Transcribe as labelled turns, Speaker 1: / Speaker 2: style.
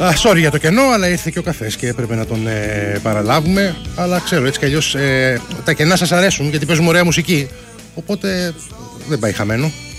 Speaker 1: Sorry για το κενό, αλλά ήρθε και ο καφές και έπρεπε να τον παραλάβουμε. Αλλά ξέρω, έτσι κι αλλιώς τα κενά σας αρέσουν γιατί παίζουμε ωραία μουσική. Οπότε δεν πάει χαμένο.